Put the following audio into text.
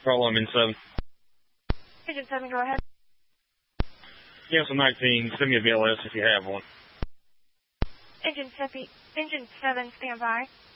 Carl, I'm in 7. Engine 7, go ahead. Cancel 19, send me a BLS if you have one. Engine 7, stand by.